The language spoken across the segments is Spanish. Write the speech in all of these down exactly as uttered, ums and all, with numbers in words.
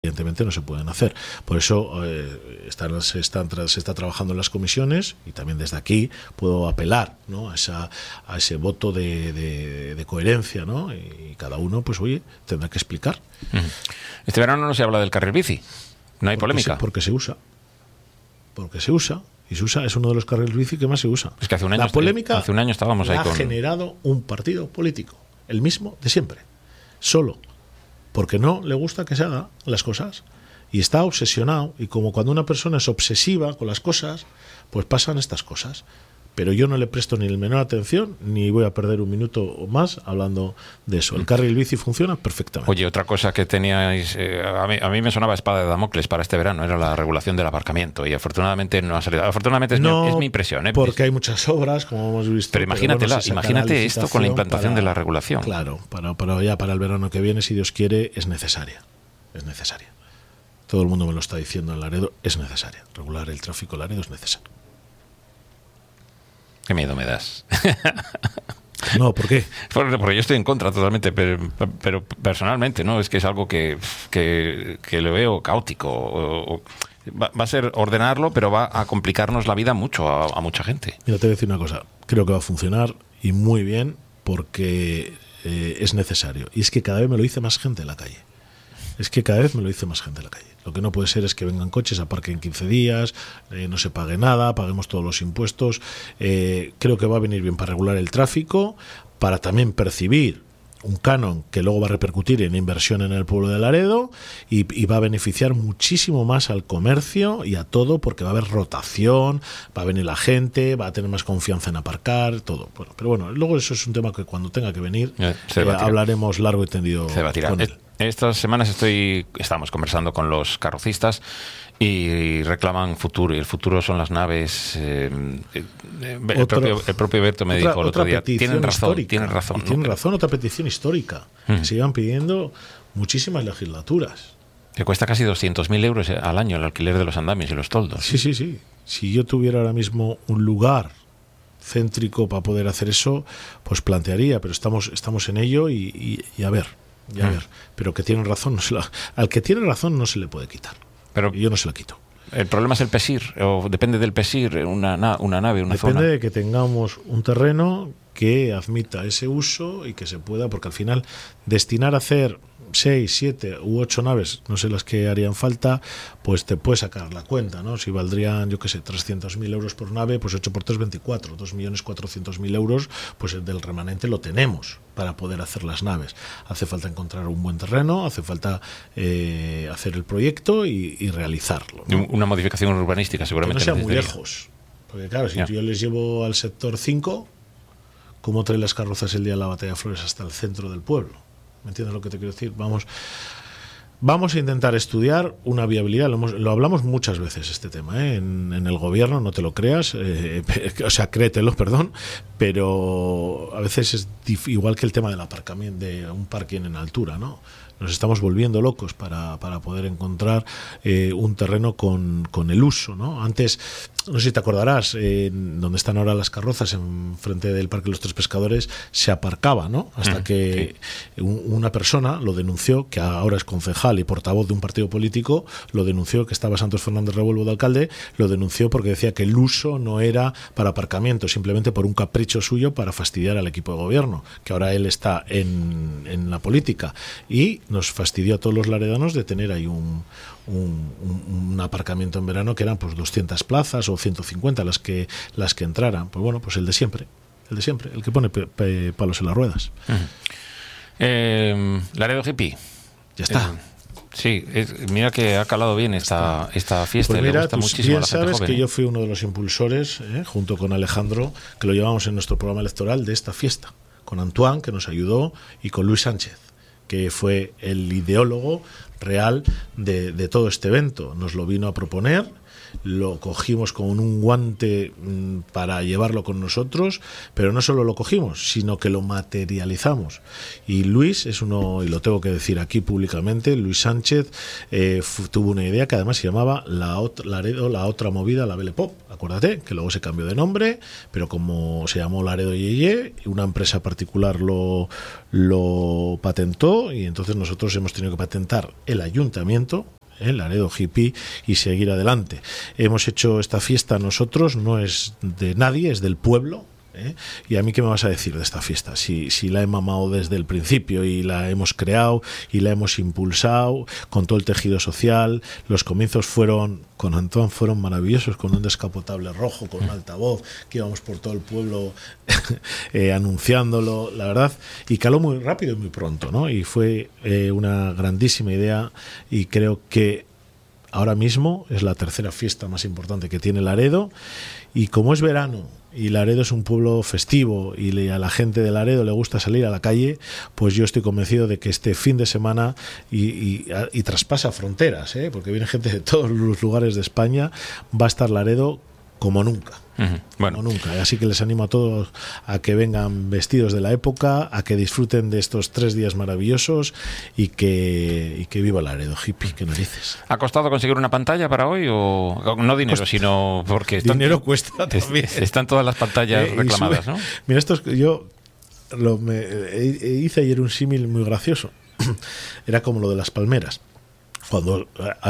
evidentemente no se pueden hacer. Por eso eh, están, se, están, se está trabajando en las comisiones, y también desde aquí puedo apelar, ¿no?, a, esa, a ese voto de, de, de coherencia, ¿no? Y cada uno, pues oye, tendrá que explicar. Este verano no se habla del carril bici, no hay porque polémica. Se, porque se usa. Porque se usa. Y se usa, es uno de los carriles bici que más se usa. Es que hace un año, la polémica hace un año estábamos ahí ha con... generado un partido político, el mismo de siempre, solo porque no le gusta que se hagan las cosas, y está obsesionado, y como cuando una persona es obsesiva con las cosas, pues pasan estas cosas. Pero yo no le presto ni el menor atención, ni voy a perder un minuto más hablando de eso. El carril bici funciona perfectamente. Oye, otra cosa que teníais, eh, a, mí, a mí me sonaba espada de Damocles para este verano, era la regulación del aparcamiento, y afortunadamente no ha salido. Afortunadamente es, no, mi, es mi impresión, ¿eh? Porque hay muchas obras, como hemos visto. Pero imagínatela, pero bueno, imagínate esto con la implantación para, de la regulación. Claro, para, para ya para el verano que viene, si Dios quiere, es necesaria. Es necesaria. Todo el mundo me lo está diciendo en Laredo, es necesaria. Regular el tráfico en Laredo es necesario. Qué miedo me das. No, ¿por qué? Porque, porque yo estoy en contra totalmente, pero, pero personalmente, ¿no? Es que es algo que, que, que lo veo caótico. O, o, va, va a ser ordenarlo, pero va a complicarnos la vida mucho a, a mucha gente. Mira, te voy a decir una cosa. Creo que va a funcionar, y muy bien, porque eh, es necesario. Y es que cada vez me lo dice más gente en la calle. Es que cada vez me lo dice más gente en la calle. Lo que no puede ser es que vengan coches, aparquen quince días, eh, no se pague nada, paguemos todos los impuestos. Eh, creo que va a venir bien para regular el tráfico, para también percibir un canon que luego va a repercutir en inversión en el pueblo de Laredo, y, y va a beneficiar muchísimo más al comercio y a todo, porque va a haber rotación, va a venir la gente, va a tener más confianza en aparcar, todo. Bueno, pero bueno, luego eso es un tema que cuando tenga que venir eh, eh, hablaremos largo y tendido se va a tirar. con él. Estas semanas estoy, estamos conversando con los carrocistas y reclaman futuro, y el futuro son las naves. Eh, el, Otro, propio, el propio Berto me otra, dijo el otro día, tienen razón, histórica, tienen razón. Y tienen ¿no? razón, otra petición histórica, mm. que se iban pidiendo muchísimas legislaturas. Que cuesta casi doscientos mil euros al año el alquiler de los andamios y los toldos. Sí, sí, sí. Si yo tuviera ahora mismo un lugar céntrico para poder hacer eso, pues plantearía, pero estamos, estamos en ello y, y, y a ver. Ya mm. ver, pero que tienen razón, no se la, al que tiene razón no se le puede quitar. Pero y yo no se la quito. El problema es el PESIR, o depende del PESIR, una, una nave, una depende zona. Depende de que tengamos un terreno que admita ese uso y que se pueda, porque al final destinar a hacer seis, siete u ocho naves, no sé las que harían falta, pues te puedes sacar la cuenta, ¿no? Si valdrían, yo qué sé, trescientos mil euros por nave, pues ocho por tres, veinticuatro, dos millones cuatrocientos mil euros, pues el del remanente lo tenemos para poder hacer las naves. Hace falta encontrar un buen terreno, hace falta eh, hacer el proyecto y, y realizarlo, ¿no? Una modificación urbanística seguramente. Que no sea muy lejos, porque claro, si yeah. yo les llevo al sector cinco, ¿cómo traen las carrozas el día de la Batalla de Flores hasta el centro del pueblo? ¿Me entiendes lo que te quiero decir? Vamos, vamos a intentar estudiar una viabilidad. Lo, hemos, lo hablamos muchas veces este tema, ¿eh? en, en el gobierno, no te lo creas, eh, o sea, créetelo, perdón, pero a veces es dif- igual que el tema del aparcamiento, de un parking en altura, ¿no? Nos estamos volviendo locos para, para poder encontrar eh, un terreno con, con el uso, ¿no? Antes, no sé si te acordarás, eh, donde están ahora las carrozas, en frente del Parque de los Tres Pescadores, se aparcaba, ¿no? Hasta mm, que sí. un, una persona lo denunció, que ahora es concejal y portavoz de un partido político, lo denunció, que estaba Santos Fernández Revuelvo de alcalde, lo denunció porque decía que el uso no era para aparcamiento, simplemente por un capricho suyo para fastidiar al equipo de gobierno, que ahora él está en, en la política, y nos fastidió a todos los laredanos de tener ahí un, un, un, un aparcamiento en verano que eran pues doscientas plazas o ciento cincuenta las que las que entraran. Pues bueno, pues el de siempre, el de siempre, el que pone pe, pe, palos en las ruedas. Uh-huh. eh, Laredo Hippie. Ya está. Eh, sí, es, mira que ha calado bien esta, esta fiesta. Pues mira, le gusta tú muchísimo bien a la gente sabes joven, que ¿eh? yo fui uno de los impulsores, ¿eh? junto con Alejandro, que lo llevamos en nuestro programa electoral de esta fiesta, con Antoine, que nos ayudó, y con Luis Sánchez, que fue el ideólogo real de, de todo este evento. Nos lo vino a proponer, lo cogimos con un guante mmm, para llevarlo con nosotros, pero no solo lo cogimos, sino que lo materializamos. Y Luis es uno, y lo tengo que decir aquí públicamente, Luis Sánchez eh, f- tuvo una idea que además se llamaba la, ot- Laredo, la otra movida, la Belle Pop. Acuérdate que luego se cambió de nombre, pero como se llamó Laredo Yeye, una empresa particular lo, lo patentó, y entonces nosotros hemos tenido que patentar el ayuntamiento, el Laredo Hippie, y seguir adelante. Hemos hecho esta fiesta nosotros, no es de nadie, es del pueblo. ¿Eh? Y a mí, ¿qué me vas a decir de esta fiesta? Si, si la he mamado desde el principio y la hemos creado y la hemos impulsado con todo el tejido social. Los comienzos fueron, con Antón, fueron maravillosos, con un descapotable rojo, con un altavoz, que íbamos por todo el pueblo eh, anunciándolo, la verdad, y caló muy rápido y muy pronto, ¿no? Y fue eh, una grandísima idea, y creo que ahora mismo es la tercera fiesta más importante que tiene Laredo, y como es verano y Laredo es un pueblo festivo y a la gente de Laredo le gusta salir a la calle, pues yo estoy convencido de que este fin de semana y, y, y traspasa fronteras, ¿eh? Porque viene gente de todos los lugares de España, va a estar Laredo como nunca. Uh-huh. Bueno. Como nunca. Así que les animo a todos a que vengan vestidos de la época, a que disfruten de estos tres días maravillosos y que, y que viva Laredo Hippie, que narices. ¿Ha costado conseguir una pantalla para hoy? O no dinero, Costa. Sino porque están, dinero cuesta también. Están todas las pantallas eh, reclamadas, ¿no? Mira, esto es, yo lo, me, hice ayer un símil muy gracioso. Era como lo de las palmeras. Cuando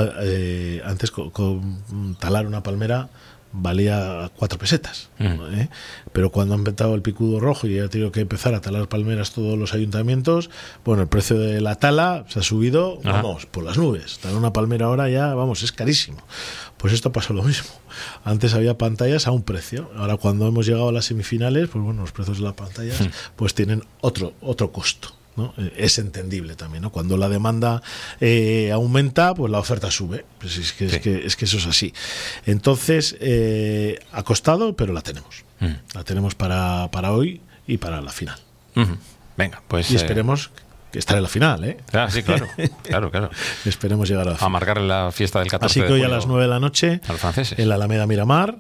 eh, antes con, con talar una palmera valía cuatro pesetas, mm. ¿eh? Pero cuando han inventado el picudo rojo y ha tenido que empezar a talar palmeras todos los ayuntamientos, bueno, el precio de la tala se ha subido, Ajá. vamos, por las nubes. Talar una palmera ahora ya, vamos, es carísimo. Pues esto pasa lo mismo. Antes había pantallas a un precio. Ahora, cuando hemos llegado a las semifinales, pues bueno, los precios de las pantallas mm. pues tienen otro, otro costo, ¿no? Es entendible también, ¿no? Cuando la demanda eh, aumenta, pues la oferta sube. Pues es, que, sí. es, que, es que eso es así. Entonces, eh, ha costado, pero la tenemos. Mm. La tenemos para, para hoy y para la final. Uh-huh. Venga, pues... Y esperemos... Eh... que estar en la final, ¿eh? Ah, sí, claro, claro, claro. Esperemos llegar a la final. A marcar la fiesta del catorce de julio. Así que hoy a las nueve de la noche, a los franceses, en la Alameda Miramar,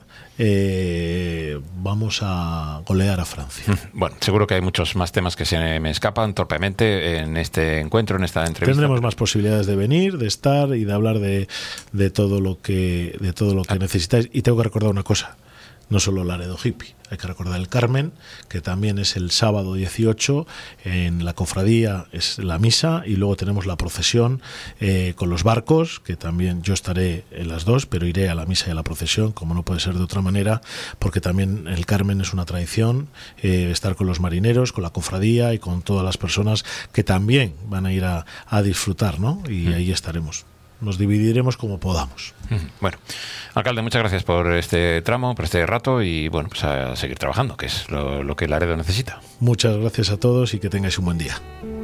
eh, vamos a golear a Francia. Bueno, seguro que hay muchos más temas que se me escapan torpemente en este encuentro, en esta entrevista. Tendremos más posibilidades de venir, de estar y de hablar de, de todo lo que, de todo lo que ah. necesitáis. Y tengo que recordar una cosa. No solo Laredo Hippie, hay que recordar el Carmen, que también es el sábado dieciocho, en la cofradía es la misa, y luego tenemos la procesión eh, con los barcos, que también yo estaré en las dos, pero iré a la misa y a la procesión, como no puede ser de otra manera, porque también el Carmen es una tradición, eh, estar con los marineros, con la cofradía y con todas las personas que también van a ir a, a disfrutar, ¿no? Y mm. ahí estaremos. Nos dividiremos como podamos. Bueno, alcalde, muchas gracias por este tramo, por este rato, y bueno, pues a seguir trabajando, que es lo, lo que Laredo necesita. Muchas gracias a todos y que tengáis un buen día.